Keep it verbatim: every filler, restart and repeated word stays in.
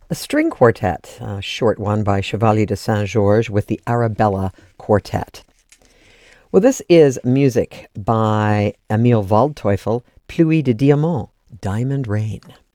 a string quartet, a short one by Chevalier de Saint-Georges with the Arabella Quartet. Well, this is music by Emil Waldteufel, Pluie de Diamant, Diamond Rain.